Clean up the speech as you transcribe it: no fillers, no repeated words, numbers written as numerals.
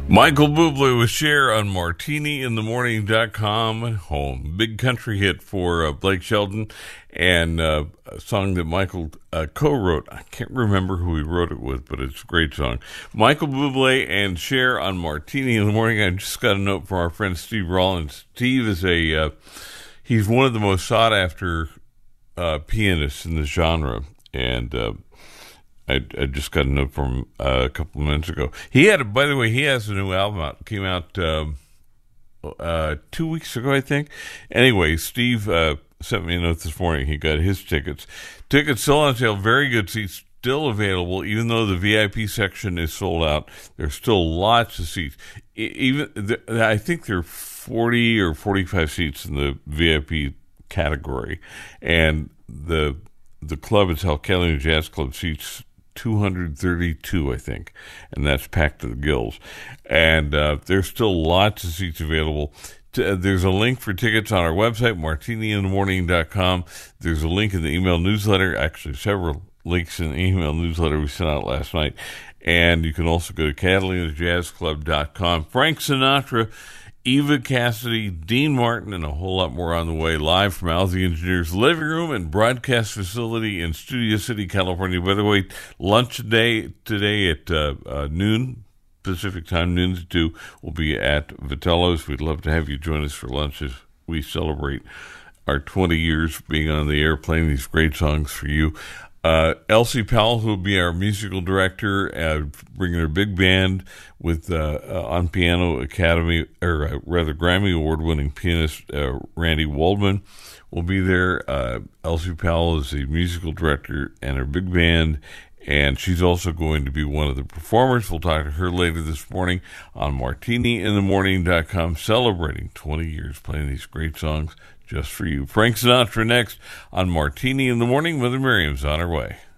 Michael Bublé with Cher on martiniinthemorning.com. Home. Big country hit for Blake Shelton, and a song that Michael co-wrote. I can't remember who he wrote it with, but it's a great song. Michael Bublé and Cher on Martini in the Morning. I just got a note from our friend Steve Rollins. Steve is he's one of the most sought-after pianists in the genre, and I just got a note from a couple of minutes ago. By the way, he has a new album out. Came out 2 weeks ago, I think. Anyway, Steve sent me a note this morning. He got his tickets. Tickets still on sale. Very good seats still available, even though the VIP section is sold out. There's still lots of seats. I think there are 40 or 45 seats in the VIP category, and the club itself, Caledonia Jazz Club, seats 232, I think, and that's packed to the gills. And there's still lots of seats available. There's a link for tickets on our website, martiniinthemorning.com. There's a link in the email newsletter, actually several links in the email newsletter we sent out last night. And you can also go to CataloniaJazzClub.com. Frank Sinatra, Eva Cassidy, Dean Martin, and a whole lot more on the way, live from Al the Engineer's living room and broadcast facility in Studio City, California. By the way, lunch today at noon, Pacific time, noon to 2, will be at Vitello's. We'd love to have you join us for lunch as we celebrate our 20 years being on the air, playing these great songs for you. Elsie Powell, who will be our musical director, bringing her big band with on piano Grammy Award-winning pianist Randy Waldman will be there. Elsie Powell is the musical director and her big band, and she's also going to be one of the performers. We'll talk to her later this morning on martiniinthemorning.com, celebrating 20 years playing these great songs just for you. Frank Sinatra next on Martini in the Morning. Mother Miriam's on her way.